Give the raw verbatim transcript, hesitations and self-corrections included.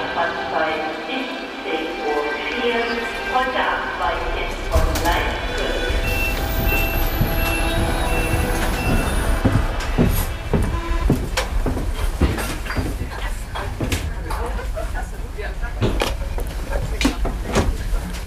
Abfahrtzeit ist zehn Uhr vier, heute abweichend von Leipzig.